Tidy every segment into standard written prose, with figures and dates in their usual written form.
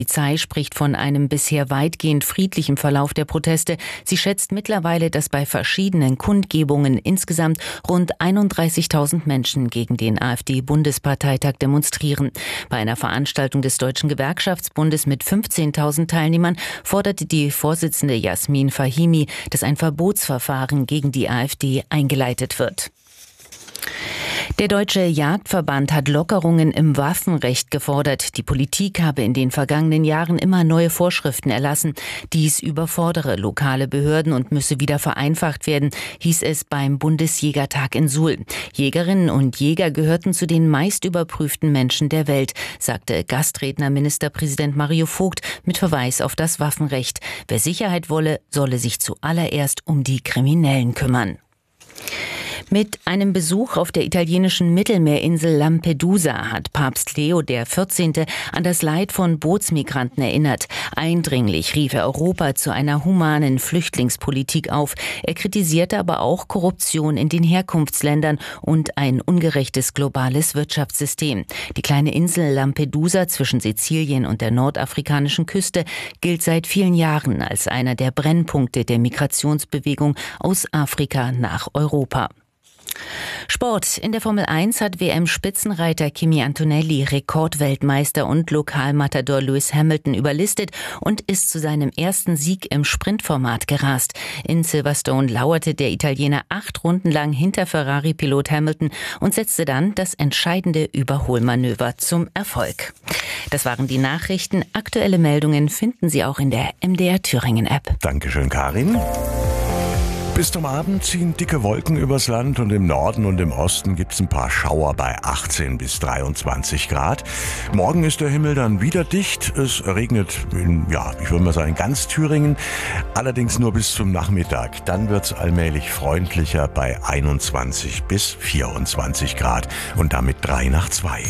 Die Polizei spricht von einem bisher weitgehend friedlichen Verlauf der Proteste. Sie schätzt mittlerweile, dass bei verschiedenen Kundgebungen insgesamt rund 31.000 Menschen gegen den AfD-Bundesparteitag demonstrieren. Bei einer Veranstaltung des Deutschen Gewerkschaftsbundes mit 15.000 Teilnehmern forderte die Vorsitzende Jasmin Fahimi, dass ein Verbotsverfahren gegen die AfD eingeleitet wird. Der Deutsche Jagdverband hat Lockerungen im Waffenrecht gefordert. Die Politik habe in den vergangenen Jahren immer neue Vorschriften erlassen. Dies überfordere lokale Behörden und müsse wieder vereinfacht werden, hieß es beim Bundesjägertag in Suhl. Jägerinnen und Jäger gehörten zu den meist überprüften Menschen der Welt, sagte Gastredner Ministerpräsident Mario Vogt mit Verweis auf das Waffenrecht. Wer Sicherheit wolle, solle sich zuallererst um die Kriminellen kümmern. Mit einem Besuch auf der italienischen Mittelmeerinsel Lampedusa hat Papst Leo XIV. An das Leid von Bootsmigranten erinnert. Eindringlich rief er Europa zu einer humanen Flüchtlingspolitik auf. Er kritisierte aber auch Korruption in den Herkunftsländern und ein ungerechtes globales Wirtschaftssystem. Die kleine Insel Lampedusa zwischen Sizilien und der nordafrikanischen Küste gilt seit vielen Jahren als einer der Brennpunkte der Migrationsbewegung aus Afrika nach Europa. Sport. In der Formel 1 hat WM-Spitzenreiter Kimi Antonelli Rekordweltmeister und Lokalmatador Lewis Hamilton überlistet und ist zu seinem ersten Sieg im Sprintformat gerast. In Silverstone lauerte der Italiener 8 Runden lang hinter Ferrari-Pilot Hamilton und setzte dann das entscheidende Überholmanöver zum Erfolg. Das waren die Nachrichten. Aktuelle Meldungen finden Sie auch in der MDR Thüringen App. Dankeschön, Karin. Bis zum Abend ziehen dicke Wolken übers Land und im Norden und im Osten gibt's ein paar Schauer bei 18 bis 23 Grad. Morgen ist der Himmel dann wieder dicht. Es regnet ich würde mal sagen, ganz Thüringen. Allerdings nur bis zum Nachmittag. Dann wird's allmählich freundlicher bei 21 bis 24 Grad und damit 3 nach 2.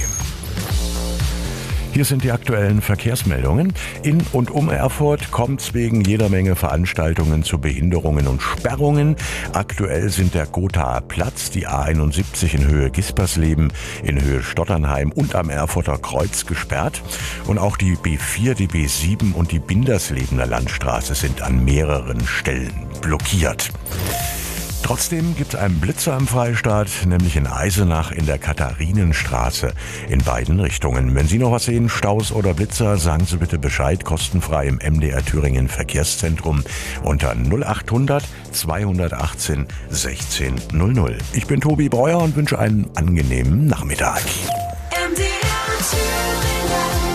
Hier sind die aktuellen Verkehrsmeldungen. In und um Erfurt kommt es wegen jeder Menge Veranstaltungen zu Behinderungen und Sperrungen. Aktuell sind der Gothaer Platz, die A71 in Höhe Gispersleben, in Höhe Stotternheim und am Erfurter Kreuz gesperrt. Und auch die B4, die B7 und die Binderslebener Landstraße sind an mehreren Stellen blockiert. Trotzdem gibt es einen Blitzer im Freistaat, nämlich in Eisenach in der Katharinenstraße in beiden Richtungen. Wenn Sie noch was sehen, Staus oder Blitzer, sagen Sie bitte Bescheid, kostenfrei im MDR Thüringen Verkehrszentrum unter 0800 218 1600. Ich bin Tobi Breuer und wünsche einen angenehmen Nachmittag.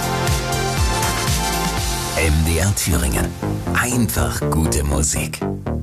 MDR Thüringen. Einfach gute Musik.